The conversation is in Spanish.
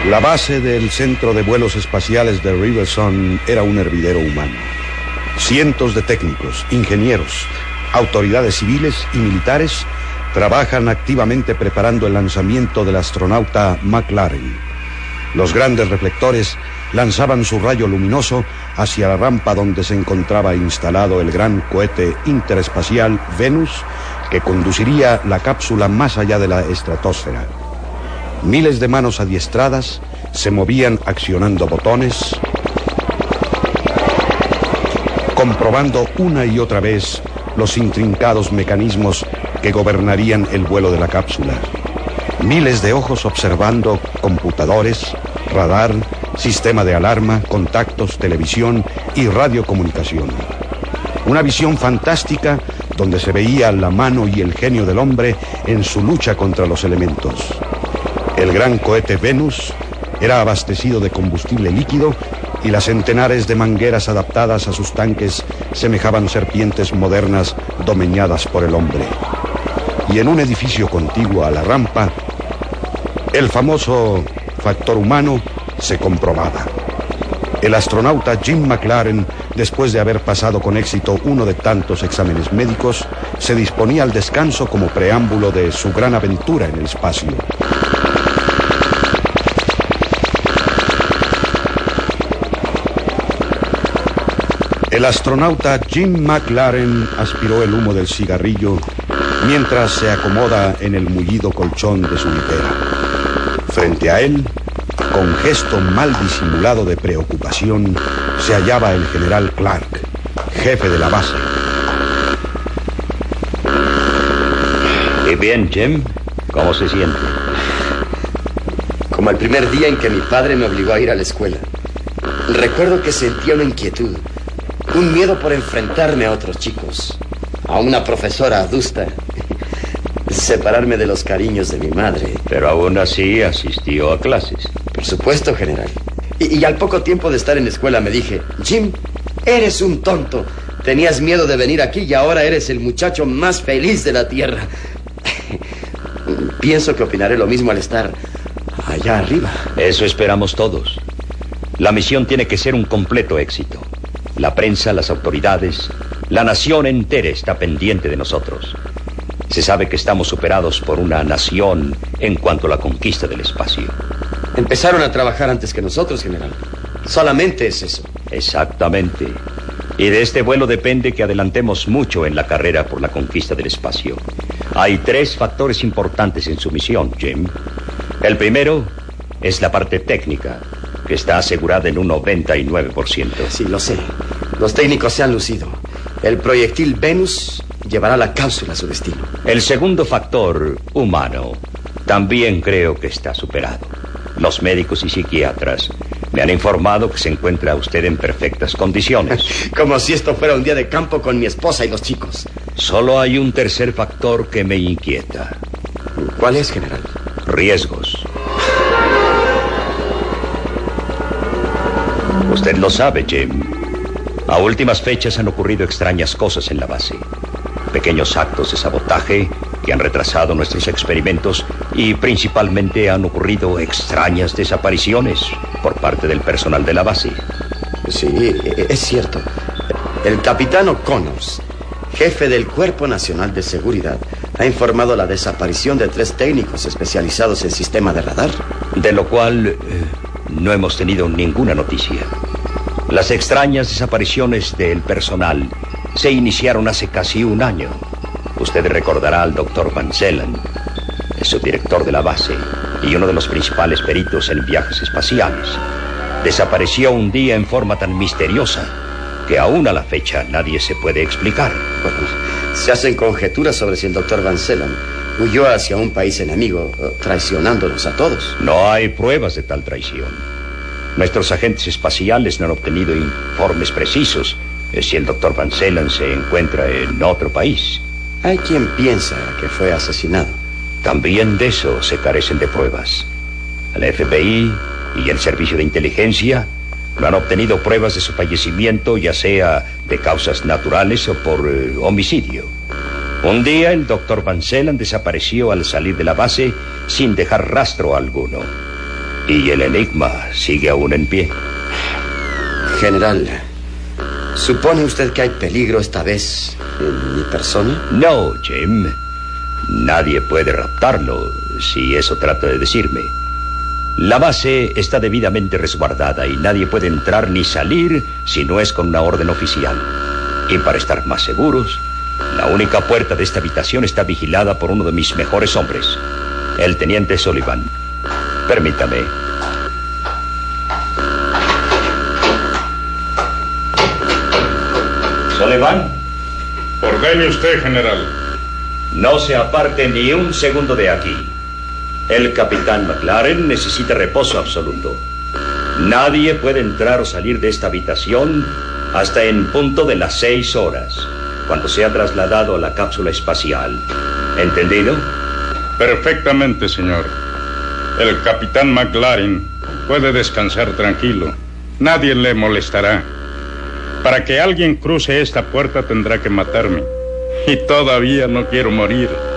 La base del Centro de Vuelos Espaciales de Riverson era un hervidero humano. Cientos de técnicos, ingenieros, autoridades civiles y militares trabajan activamente preparando el lanzamiento del astronauta McLaren. Los grandes reflectores lanzaban su rayo luminoso hacia la rampa donde se encontraba instalado el gran cohete interespacial Venus, que conduciría la cápsula más allá de la estratosfera. Miles de manos adiestradas se movían accionando botones, comprobando una y otra vez los intrincados mecanismos que gobernarían el vuelo de la cápsula. Miles de ojos observando computadores, radar, sistema de alarma, contactos, televisión y radiocomunicación. Una visión fantástica donde se veía la mano y el genio del hombre en su lucha contra los elementos. El gran cohete Venus era abastecido de combustible líquido y las centenares de mangueras adaptadas a sus tanques semejaban serpientes modernas domeñadas por el hombre. Y en un edificio contiguo a la rampa, el famoso factor humano se comprobaba. El astronauta Jim McLaren, después de haber pasado con éxito uno de tantos exámenes médicos, se disponía al descanso como preámbulo de su gran aventura en el espacio. El astronauta Jim McLaren aspiró el humo del cigarrillo mientras se acomoda en el mullido colchón de su litera. Frente a él, con gesto mal disimulado de preocupación, se hallaba el general Clark, jefe de la base. ¿Y bien, Jim? ¿Cómo se siente? Como el primer día en que mi padre me obligó a ir a la escuela. Recuerdo que sentía una inquietud, un miedo por enfrentarme a otros chicos, a una profesora adusta, separarme de los cariños de mi madre. Pero aún así asistió a clases. Por supuesto, general. Y al poco tiempo de estar en la escuela me dije: Jim, eres un tonto. Tenías miedo de venir aquí y ahora eres el muchacho más feliz de la tierra. Pienso que opinaré lo mismo al estar allá arriba. Eso esperamos todos. La misión tiene que ser un completo éxito. La prensa, las autoridades, la nación entera está pendiente de nosotros. Se sabe que estamos superados por una nación en cuanto a la conquista del espacio. Empezaron a trabajar antes que nosotros, general. Solamente es eso. Exactamente. Y de este vuelo depende que adelantemos mucho en la carrera por la conquista del espacio. Hay 3 factores importantes en su misión, Jim. El primero es la parte técnica, que está asegurada en un 99%. Sí, lo sé. Los técnicos se han lucido. El proyectil Venus llevará la cápsula a su destino. El segundo factor, humano, también creo que está superado. Los médicos y psiquiatras me han informado que se encuentra usted en perfectas condiciones. Como si esto fuera un día de campo con mi esposa y los chicos. Solo hay un tercer factor que me inquieta. ¿Cuál es, general? Riesgos. Usted lo sabe, Jim. A últimas fechas han ocurrido extrañas cosas en la base. Pequeños actos de sabotaje que han retrasado nuestros experimentos y principalmente han ocurrido extrañas desapariciones por parte del personal de la base. Sí, es cierto. El capitán O'Connors, jefe del Cuerpo Nacional de Seguridad, ha informado la desaparición de 3 técnicos especializados en sistema de radar. De lo cual no hemos tenido ninguna noticia. Las extrañas desapariciones del personal se iniciaron hace casi un año. Usted recordará al doctor Van Zelen, el subdirector de la base y uno de los principales peritos en viajes espaciales. Desapareció un día en forma tan misteriosa que aún a la fecha nadie se puede explicar. Bueno, se hacen conjeturas sobre si el doctor Van Zelen huyó hacia un país enemigo, traicionándonos a todos. No hay pruebas de tal traición. Nuestros agentes espaciales no han obtenido informes precisos si el doctor Van Zelen se encuentra en otro país. Hay quien piensa que fue asesinado. También de eso se carecen de pruebas. El FBI y el Servicio de Inteligencia no han obtenido pruebas de su fallecimiento, ya sea de causas naturales o por homicidio. Un día el doctor Van Zelen desapareció al salir de la base sin dejar rastro alguno. Y el enigma sigue aún en pie. General, ¿supone usted que hay peligro esta vez en mi persona? No, Jim. Nadie puede raptarlo, si eso trata de decirme. La base está debidamente resguardada y nadie puede entrar ni salir si no es con una orden oficial. Y para estar más seguros, la única puerta de esta habitación está vigilada por uno de mis mejores hombres, el teniente Sullivan. Permítame. Sullivan. Ordene usted, general. No se aparte ni un segundo de aquí. El capitán McLaren necesita reposo absoluto. Nadie puede entrar o salir de esta habitación hasta en punto de las 6 horas, cuando sea trasladado a la cápsula espacial. ¿Entendido? Perfectamente, señor. El capitán McLaren puede descansar tranquilo. Nadie le molestará. Para que alguien cruce esta puerta tendrá que matarme. Y todavía no quiero morir.